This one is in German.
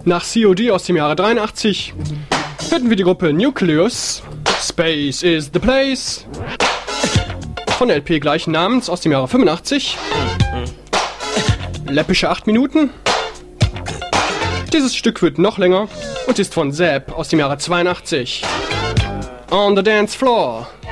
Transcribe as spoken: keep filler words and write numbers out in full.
Nach C O D aus dem Jahre dreiundachtzig hörten wir die Gruppe Nucleus, Space is the Place, von der L P gleichen Namens aus dem Jahre fünfundachtzig. Läppische acht Minuten. Dieses Stück wird noch länger und ist von Zapp aus dem Jahre zweiundachtzig. On the Dance Floor.